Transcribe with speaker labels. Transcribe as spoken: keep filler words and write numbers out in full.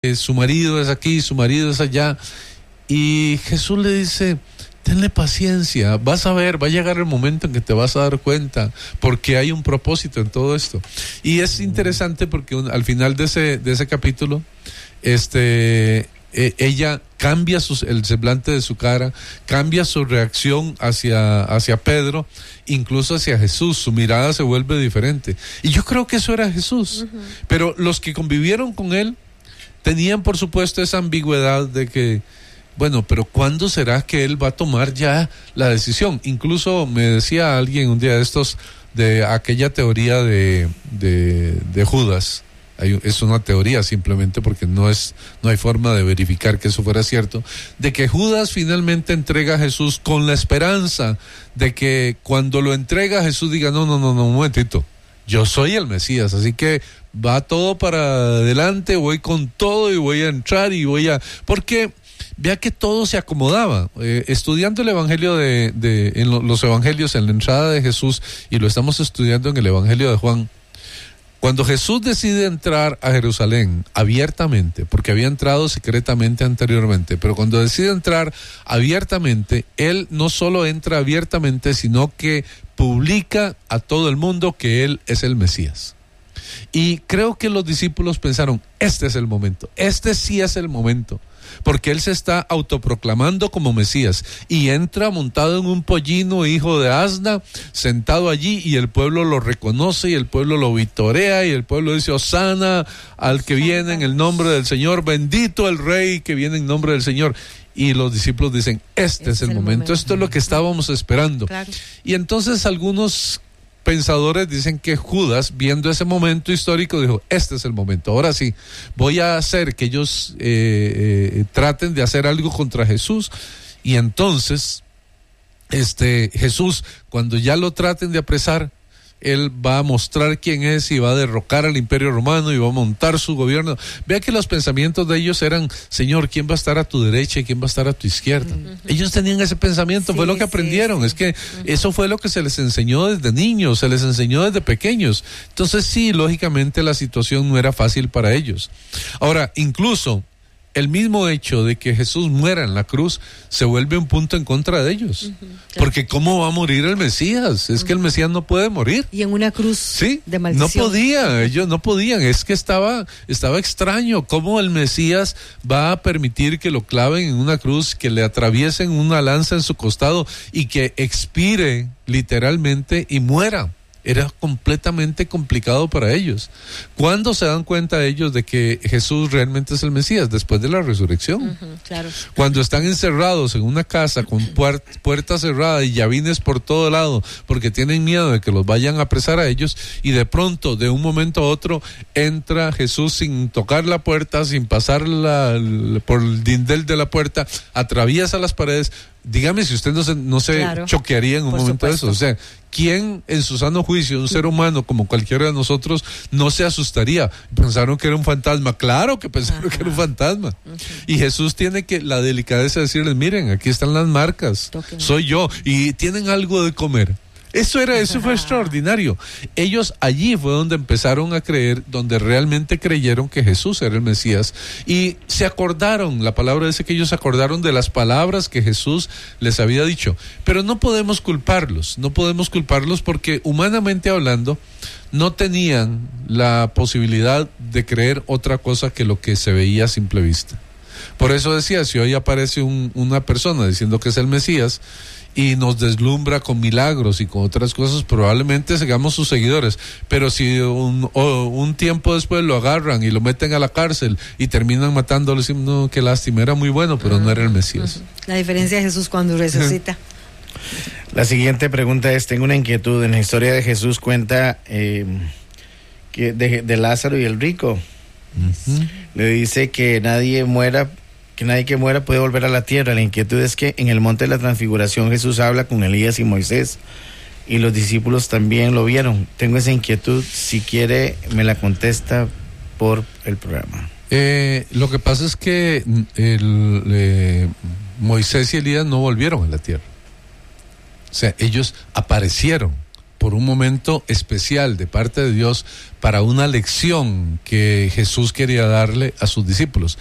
Speaker 1: eh, su marido es aquí, su marido es allá. Y Jesús le dice, tenle paciencia, vas a ver, va a llegar el momento en que te vas a dar cuenta, porque hay un propósito en todo esto. Y es interesante porque un, al final de ese, de ese capítulo, este, eh, ella cambia sus, el semblante de su cara, cambia su reacción hacia, hacia Pedro, incluso hacia Jesús, su mirada se vuelve diferente. Y yo creo que eso era Jesús. Uh-huh. Pero los que convivieron con él tenían, por supuesto, esa ambigüedad de que, bueno, pero ¿cuándo será que él va a tomar ya la decisión? Incluso me decía alguien un día de estos, de aquella teoría de, de, de Judas. Hay, es una teoría simplemente porque no es, no hay forma de verificar que eso fuera cierto, de que Judas finalmente entrega a Jesús con la esperanza de que cuando lo entrega Jesús diga, no, no, no, no, un momentito, yo soy el Mesías, así que va todo para adelante, voy con todo y voy a entrar y voy a... Porque vea que todo se acomodaba. Eh, estudiando el evangelio de, de en lo, los evangelios, en la entrada de Jesús, y lo estamos estudiando en el evangelio de Juan, cuando Jesús decide entrar a Jerusalén abiertamente, porque había entrado secretamente anteriormente, pero cuando decide entrar abiertamente, Él no solo entra abiertamente, sino que publica a todo el mundo que Él es el Mesías. Y creo que los discípulos pensaron, este es el momento, este sí es el momento, porque Él se está autoproclamando como Mesías y entra montado en un pollino, hijo de asna, sentado allí, y el pueblo lo reconoce y el pueblo lo vitorea y el pueblo dice, Hosana al que viene en el nombre del Señor, bendito el Rey que viene en nombre del Señor. Y los discípulos dicen, este es, es el, el momento. momento, esto es lo que estábamos esperando. Claro. Y entonces algunos pensadores dicen que Judas, viendo ese momento histórico, dijo, este es el momento, ahora sí, voy a hacer que ellos eh, eh, traten de hacer algo contra Jesús, y entonces este Jesús, cuando ya lo traten de apresar, Él va a mostrar quién es y va a derrocar al Imperio Romano y va a montar su gobierno. Vea que los pensamientos de ellos eran, Señor, ¿quién va a estar a tu derecha y quién va a estar a tu izquierda? Uh-huh. Ellos tenían ese pensamiento, sí, fue lo que aprendieron. Sí, sí. Es que uh-huh. eso fue lo que se les enseñó desde niños, se les enseñó desde pequeños. Entonces sí, lógicamente la situación no era fácil para ellos. Ahora, incluso el mismo hecho de que Jesús muera en la cruz se vuelve un punto en contra de ellos. Uh-huh, claro. Porque ¿cómo va a morir el Mesías? Es uh-huh. que el Mesías no puede morir.
Speaker 2: Y en una cruz
Speaker 1: sí,
Speaker 2: de maldición.
Speaker 1: No podía, ellos no podían. Es que estaba, estaba extraño. ¿Cómo el Mesías va a permitir que lo claven en una cruz, que le atraviesen una lanza en su costado y que expire literalmente y muera? Era completamente complicado para ellos. ¿Cuándo se dan cuenta ellos de que Jesús realmente es el Mesías? Después de la resurrección.
Speaker 2: Uh-huh, claro.
Speaker 1: Cuando están encerrados en una casa con puert- puerta cerrada y llavines por todo lado, porque tienen miedo de que los vayan a apresar a ellos, y de pronto, de un momento a otro, entra Jesús sin tocar la puerta, sin pasar la, la, por el dindel de la puerta, atraviesa las paredes. Dígame si usted no se, no se claro, choquearía en un momento supuesto. de eso. O sea, ¿quién en su sano juicio, un ser humano como cualquiera de nosotros, no se asustaría? Pensaron que era un fantasma. Claro que pensaron Ajá. que era un fantasma. Uh-huh. Y Jesús tiene que la delicadeza de decirles, miren, aquí están las marcas, Toquen. soy yo, y tienen algo de comer. Eso era, eso fue extraordinario. Ellos allí fue donde empezaron a creer, donde realmente creyeron que Jesús era el Mesías, y se acordaron, la palabra dice que ellos se acordaron de las palabras que Jesús les había dicho. Pero no podemos culparlos, no podemos culparlos porque humanamente hablando no tenían la posibilidad de creer otra cosa que lo que se veía a simple vista. Por eso decía, si hoy aparece un, una persona diciendo que es el Mesías y nos deslumbra con milagros y con otras cosas, probablemente sigamos sus seguidores. Pero si un, o, un tiempo después lo agarran y lo meten a la cárcel y terminan matándolo, decimos, no, qué lástima, era muy bueno, pero uh-huh. no era el Mesías. Uh-huh.
Speaker 2: La diferencia de Jesús cuando resucita.
Speaker 3: La siguiente pregunta es, tengo una inquietud. En la historia de Jesús cuenta eh, que de, de Lázaro y el rico. Uh-huh. Le dice que nadie muera que nadie que muera puede volver a la tierra. La inquietud es que en el monte de la transfiguración Jesús habla con Elías y Moisés, y los discípulos también lo vieron. Tengo esa inquietud, si quiere me la contesta por el programa.
Speaker 1: Eh, lo que pasa es que el, eh, Moisés y Elías no volvieron a la tierra. O sea, ellos aparecieron por un momento especial de parte de Dios para una lección que Jesús quería darle a sus discípulos.